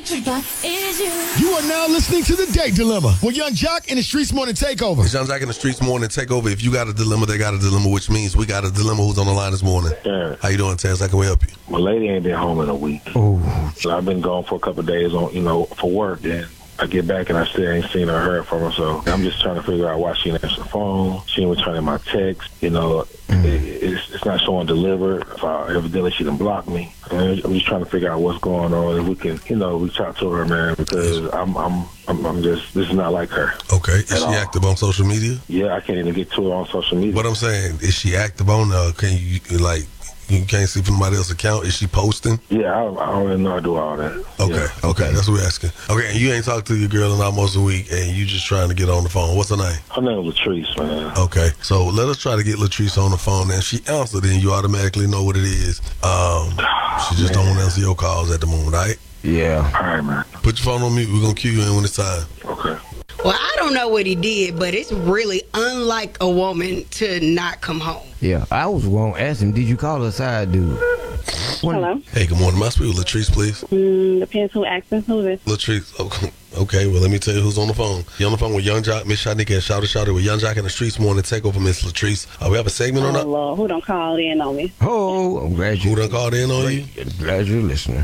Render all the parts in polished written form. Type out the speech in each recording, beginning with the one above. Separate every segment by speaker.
Speaker 1: You are now listening to The Date Dilemma with Young Jock and the Streets Morning Takeover.
Speaker 2: It's Young Jock and the Streets Morning Takeover. If you got a dilemma, they got a dilemma, which means we got a dilemma. Who's on the line this morning?
Speaker 3: Yeah.
Speaker 2: How you doing, Terrence? How can we help you?
Speaker 3: My lady ain't been home in a week.
Speaker 4: Oh.
Speaker 3: So I've been gone for a couple of days for work. And I get back and I still ain't seen or heard from her. So I'm just trying to figure out why she didn't answer the phone. She ain't returning my text. It's not showing delivered. Evidently she done blocked me. And I'm just trying to figure out what's going on. If we can, reach out to her, man, because I'm just, this is not like her.
Speaker 2: Okay. Is she active on social media?
Speaker 3: Yeah, I can't even get to her on social media.
Speaker 2: What I'm saying, is she active on, can you can't see from somebody else's account? Is she posting?
Speaker 3: Yeah, I don't even know how to do all that.
Speaker 2: Okay,
Speaker 3: Yeah.
Speaker 2: okay, that's what we're asking. Okay, and you ain't talked to your girl in almost a week, and you just trying to get on the phone. What's her name?
Speaker 3: Her name is Latrice, man.
Speaker 2: Okay, so let us try to get Latrice on the phone, and if she answered, then you automatically know what it is. She just don't want to answer your calls at the moment, all right?
Speaker 4: Yeah.
Speaker 3: All right, man.
Speaker 2: Put your phone on mute. We're going to cue you in when it's time.
Speaker 3: Okay.
Speaker 5: Well, I don't know what he did, but it's really unlike a woman to not come home.
Speaker 4: Yeah, I was going to ask him, did you call her side dude?
Speaker 6: Hello?
Speaker 2: Hey, good morning. May I speak with Latrice, please?
Speaker 6: Depends who asking. Who is this?
Speaker 2: Latrice, okay, well, let me tell you who's on the phone. You're on the phone with Young Jock, Miss Shanika, and Shouty with Young Jock and the Streets Morning Takeover, Miss Latrice. We have a segment on that?
Speaker 6: Lord, who done called in on me?
Speaker 4: Oh, I'm glad you...
Speaker 2: Who done called in on you?
Speaker 4: Glad you're listening.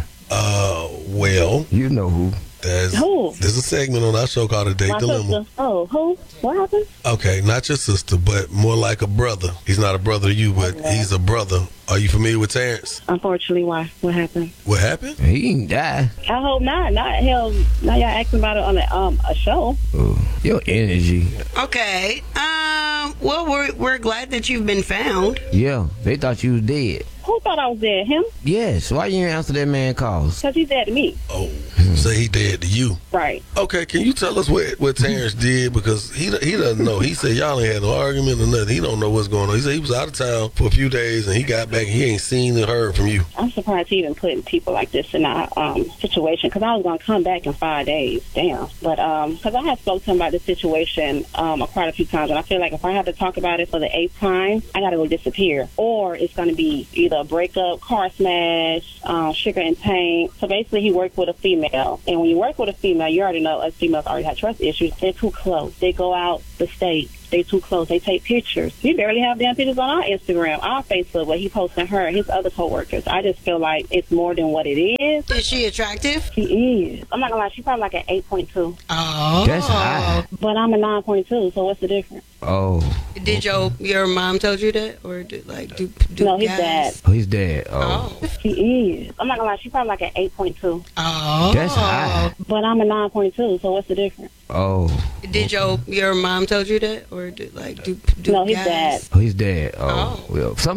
Speaker 2: Well...
Speaker 4: You know who.
Speaker 6: Who?
Speaker 2: There's a segment on our show called The Date
Speaker 6: My
Speaker 2: Dilemma.
Speaker 6: sister. Oh, who? What happened?
Speaker 2: Okay, not your sister, but more like a brother. He's not a brother to you, but he's a brother. Are you familiar with Terrence?
Speaker 6: Unfortunately, why? What happened?
Speaker 2: What happened?
Speaker 4: He ain't die.
Speaker 6: I hope not. Not hell. Now y'all asking about it on a show.
Speaker 4: Your energy.
Speaker 5: Okay. Well, we're glad that you've been found.
Speaker 4: Yeah, they thought you was dead.
Speaker 6: Who thought I was dead? Him?
Speaker 4: Yes, why you didn't answer that man calls?
Speaker 6: Because he's dead to me.
Speaker 2: Oh, say he dead to you.
Speaker 6: Right.
Speaker 2: Okay, can you tell us what Terrence did? Because he doesn't know. He said y'all ain't had no argument or nothing. He don't know what's going on. He said he was out of town for a few days and he got back and he ain't seen or heard from you.
Speaker 6: I'm surprised he even putting people like this in our situation, because I was going to come back in 5 days. Damn. But because I had spoke to him about this situation quite a few times, and I feel like if I have to talk about it for the 8th time, I got to go disappear. Or it's going to be either a breakup, car smash, sugar and paint. So basically he worked with a female. And when you work with a female, you already know us females already have trust issues. They're too close. They go out the state. They too close. They take pictures. We barely have damn pictures on our Instagram, our Facebook, where he posting her and his other coworkers. I just feel like it's more than what it is.
Speaker 5: Is she attractive?
Speaker 6: She is. I'm not gonna lie, she's probably like an 8.2.
Speaker 5: Oh.
Speaker 4: That's high.
Speaker 6: But I'm a 9.2, so what's the difference?
Speaker 4: Oh.
Speaker 5: Did your mom told you that? Or do
Speaker 6: No, his
Speaker 5: guys?
Speaker 6: dad.
Speaker 4: Oh, he's dead. Oh.
Speaker 6: She is. I'm not gonna lie, she's probably like an 8.2.
Speaker 5: Oh.
Speaker 4: That's high.
Speaker 6: But I'm a 9.2, so what's the difference?
Speaker 4: Oh.
Speaker 5: Did your mom told you that? Or do
Speaker 6: No, his
Speaker 5: guys?
Speaker 6: dad.
Speaker 4: Oh, he's dead. Oh.
Speaker 5: Oh.
Speaker 4: Well, some